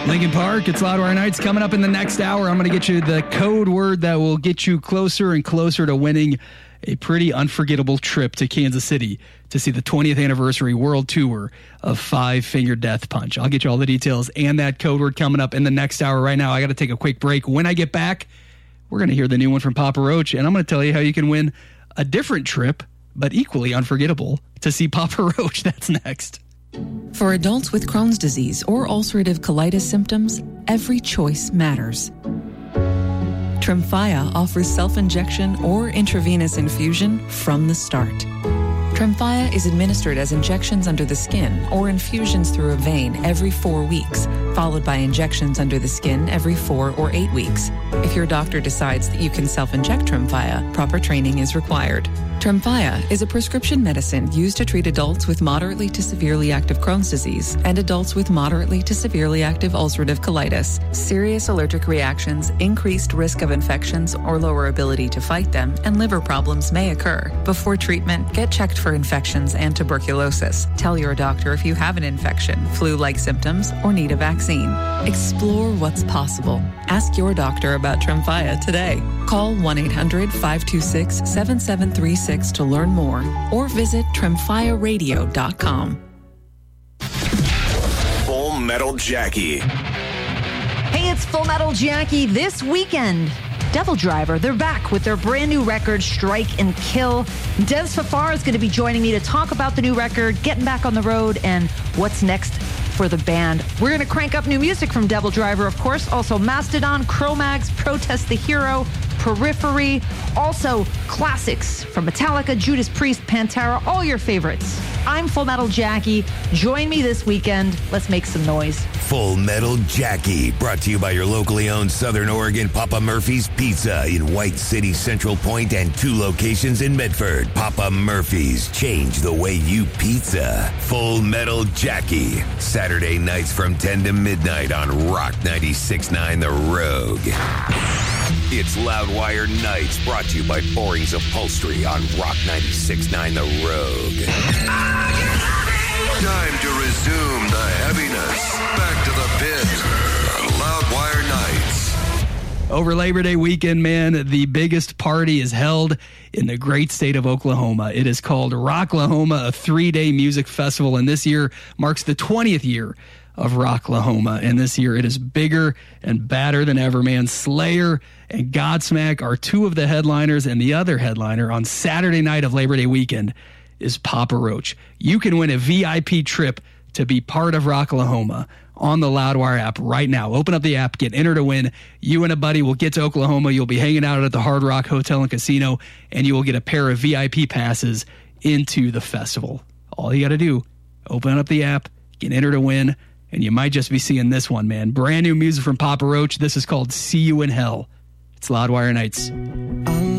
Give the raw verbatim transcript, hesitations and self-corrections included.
Lincoln Park, it's Loudwire Nights. Coming up in the next hour, I'm going to get you the code word that will get you closer and closer to winning a pretty unforgettable trip to Kansas City to see the twentieth anniversary world tour of Five Finger Death Punch. I'll get you all the details and that code word coming up in the next hour. Right now, I got to take a quick break. When I get back, we're going to hear the new one from Papa Roach, and I'm going to tell you how you can win a different trip, but equally unforgettable, to see Papa Roach. That's next. For adults with Crohn's disease or ulcerative colitis symptoms, every choice matters. Tremfya offers self-injection or intravenous infusion from the start. Tremfya is administered as injections under the skin or infusions through a vein every four weeks, followed by injections under the skin every four or eight weeks. If your doctor decides that you can self-inject Tremfya, proper training is required. Tremfya is a prescription medicine used to treat adults with moderately to severely active Crohn's disease and adults with moderately to severely active ulcerative colitis. Serious allergic reactions, increased risk of infections or lower ability to fight them, and liver problems may occur. Before treatment, get checked for infections and tuberculosis. Tell your doctor if you have an infection, flu-like symptoms, or need a vaccine. Explore what's possible. Ask your doctor about Tremfya today. Call one eight hundred five two six seven seven three six to learn more, or visit tremfya radio dot com. Full Metal Jackie. Hey, it's Full Metal Jackie. This weekend, Devil Driver, they're back with their brand new record, Strike and Kill. Dev Fafar is going to be joining me to talk about the new record, getting back on the road, and what's next for the band. We're going to crank up new music from Devil Driver, of course. Also Mastodon, Cro-Mags, Protest the Hero, Periphery. Also classics from Metallica, Judas Priest, Pantera, all your favorites. I'm Full Metal Jackie. Join me this weekend. Let's make some noise. Full Metal Jackie, brought to you by your locally owned Southern Oregon Papa Murphy's Pizza in White City, Central Point, and two locations in Medford. Papa Murphy's, change the way you pizza. Full Metal Jackie, Saturday nights from ten to midnight on Rock ninety-six point nine The Rogue. It's Loudwire Nights, brought to you by Borings Upholstery on Rock ninety-six point nine The Rogue. Time to resume the heaviness. Back to the pit on Loudwire Nights. Over Labor Day weekend, man, the biggest party is held in the great state of Oklahoma. It is called Rocklahoma, a three-day music festival, and this year marks the twentieth year of Rocklahoma. And this year it is bigger and badder than ever, man. Slayer and Godsmack are two of the headliners, and the other headliner on Saturday night of Labor Day weekend is Papa Roach. You can win a V I P trip to be part of Rocklahoma on the Loudwire app right now. Open up the app, get entered to win. You and a buddy will get to Oklahoma. You'll be hanging out at the Hard Rock Hotel and Casino, and you will get a pair of V I P passes into the festival. All you got to do, open up the app, get entered to win, and you might just be seeing this one, man. Brand new music from Papa Roach. This is called See You in Hell. It's Loudwire Nights.